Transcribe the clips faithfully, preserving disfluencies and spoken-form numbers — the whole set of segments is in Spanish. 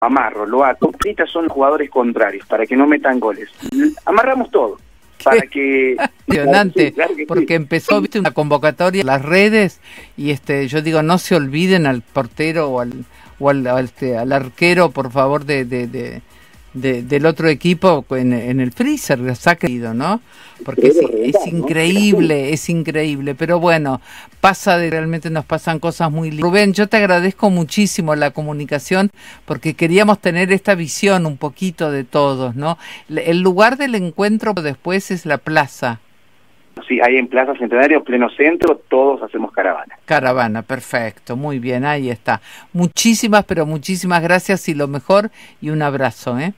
amarro, lo ato. Ahorita son los jugadores contrarios, para que no metan goles. Amarramos todo. Para que impresionante, sí, claro que porque sí. empezó, viste, una convocatoria en las redes y este yo digo, no se olviden al portero o al o al, al, este, al arquero, por favor, de, de, de, de del otro equipo en, en el freezer, sacado, ¿no? Porque es, es increíble, es increíble, pero bueno, pasa de, realmente nos pasan cosas muy lindas. Rubén, yo te agradezco muchísimo la comunicación, porque queríamos tener esta visión un poquito de todos, ¿no? El lugar del encuentro después es la plaza. Sí, ahí en Plaza Centenario, pleno centro, todos hacemos caravana. Caravana, perfecto, muy bien, ahí está. Muchísimas, pero muchísimas gracias y lo mejor, y un abrazo, ¿eh?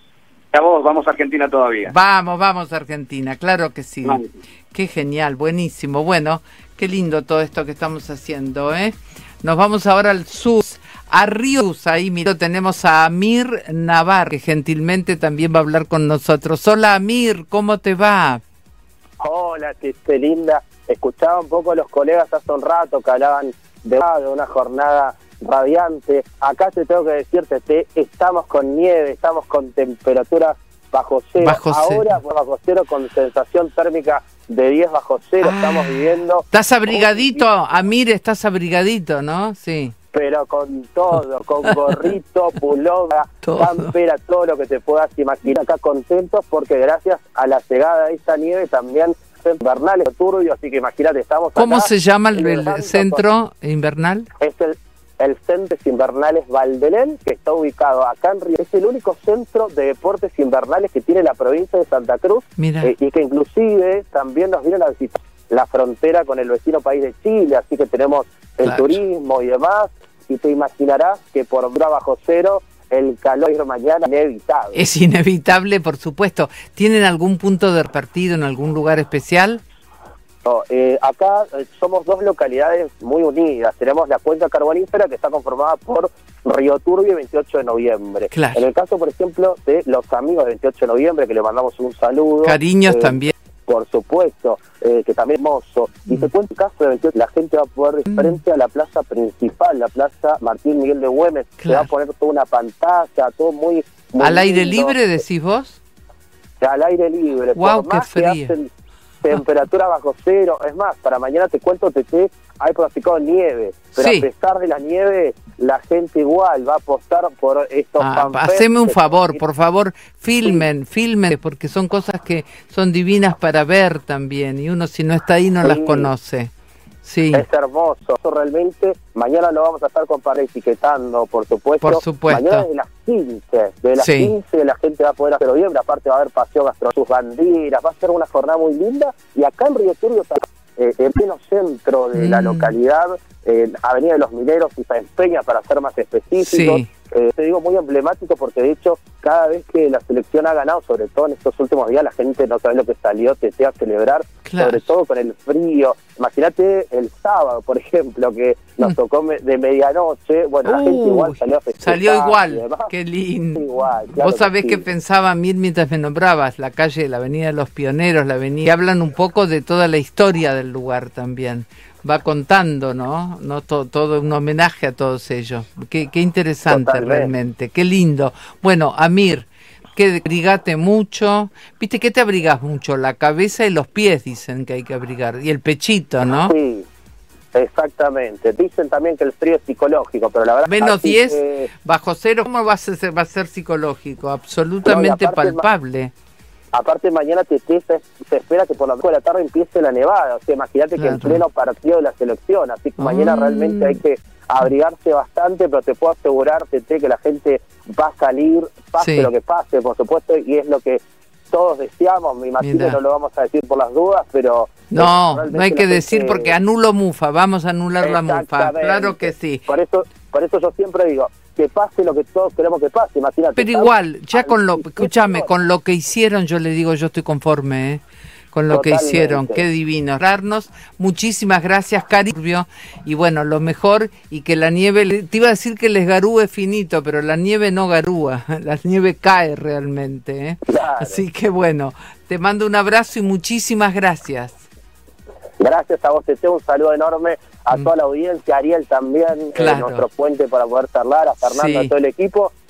A vos, vamos a Argentina todavía. Vamos, vamos a Argentina, claro que sí. Vale. Qué genial, buenísimo. Bueno, qué lindo todo esto que estamos haciendo, ¿eh? Nos vamos ahora al sur, a Ríos. Ahí, mira, tenemos a Amir Navarro, que gentilmente también va a hablar con nosotros. Hola, Amir, ¿cómo te va? Hola, qué linda. Escuchaba un poco a los colegas hace un rato que hablaban de, de una jornada radiante. Acá te tengo que decirte, te, estamos con nieve, estamos con temperatura bajo cero. Bajo Ahora cero. bajo cero con sensación térmica de diez bajo cero. Ah, estamos viviendo... Estás abrigadito, Amir, estás abrigadito, ¿no? Sí. Pero con todo, con gorrito, pullover, campera, todo lo que te puedas imaginar. Acá contentos porque gracias a la llegada de esta nieve también invernal es turbio, así que imagínate, estamos ¿Cómo acá, se llama el, el centro con, invernal? Es el, el Centro Invernales Valdelén, que está ubicado acá en Río. Es el único centro de deportes invernales que tiene la provincia de Santa Cruz. Mira. Eh, y que inclusive también nos vienen a visitar la frontera con el vecino país de Chile, así que tenemos el claro. turismo y demás. Y te imaginarás que por bajo cero el calor mañana es inevitable. Es inevitable, por supuesto. ¿Tienen algún punto de partido en algún lugar especial? No, eh, acá eh, somos dos localidades muy unidas. Tenemos la cuenca carbonífera, que está conformada por Río Turbio y veintiocho de noviembre. Claro. En el caso, por ejemplo, de los amigos de veintiocho de noviembre, que le mandamos un saludo. Cariños eh, también. Por supuesto, eh, que también es hermoso. Y te cuento el caso de veintiocho, la gente va a poder ir frente a la plaza principal, la plaza Martín Miguel de Güemes. Claro. Se va a poner toda una pantalla, todo muy... muy ¿Al aire lindo. libre decís vos? Al aire libre. Wow, por más qué frío. Que hacen temperatura bajo cero. Es más, para mañana te cuento, Tete, hay pronosticado nieve. Pero sí. A pesar de la nieve, la gente igual va a apostar por estos ah, haceme un favor, por favor, filmen, sí. filmen, porque son cosas que son divinas para ver también, y uno si no está ahí no sí. las conoce. Sí. Es hermoso, eso realmente. Mañana lo vamos a estar comparando, etiquetando, por supuesto. Por supuesto. Mañana de las quince, de las sí. quince la gente va a poder hacer noviembre, aparte va a haber paseo gastronómico, sus banderas, va a ser una jornada muy linda. Y acá en Río Turbio, eh, en pleno centro de mm. la localidad, en Avenida de los Mineros y San Peña, para ser más específicos. Sí. Eh, te digo muy emblemático porque de hecho cada vez que la selección ha ganado, sobre todo en estos últimos días, la gente no sabe lo que salió Tete a celebrar, claro. sobre todo con el frío. Imagínate el sábado, por ejemplo, que nos mm. tocó me de medianoche, bueno, uh, la gente igual salió a festejar. Salió igual, qué lindo. Igual, claro. Vos sabés que, que sí. pensaba, Mir, mientras me nombrabas, la calle, la Avenida de los Pioneros, la avenida, y hablan un poco de toda la historia del lugar también. Va contando, ¿no? no todo, todo un homenaje a todos ellos. Qué, qué interesante. Totalmente. Realmente, qué lindo. Bueno, Amir, que abrigate mucho. ¿Viste que te abrigas mucho? La cabeza y los pies dicen que hay que abrigar. Y el pechito, ¿no? Sí, exactamente. Dicen también que el frío es psicológico, pero la verdad... Menos diez, que... bajo cero, ¿cómo va a ser, va a ser psicológico? Absolutamente no, palpable. Aparte mañana te, te, se espera que por las dos de la tarde empiece la nevada, o sea, imagínate claro. que en pleno partido de la selección, así que mm. mañana realmente hay que abrigarse bastante, pero te puedo asegurar, Tete, que la gente va a salir, pase sí. lo que pase, por supuesto, y es lo que todos deseamos, me imagino que no lo vamos a decir por las dudas, pero... No, no hay que decir gente... porque anulo mufa, vamos a anular la mufa, claro que sí. Por eso, por eso yo siempre digo... que pase lo que todos queremos que pase, imagínate. Pero igual, ya con lo, escúchame, con lo que hicieron, yo le digo, yo estoy conforme, ¿eh? Con lo Totalmente. que hicieron, qué divino. Rarnos, muchísimas gracias, Caribio, y bueno, lo mejor, y que la nieve, te iba a decir que les garúe finito, pero la nieve no garúa, la nieve cae realmente, ¿eh? Claro. Así que bueno, te mando un abrazo y muchísimas gracias. Gracias a vos, Tete, un saludo enorme a toda la audiencia, a Ariel también, claro. eh, nuestro puente para poder charlar, a Fernando, sí. a todo el equipo.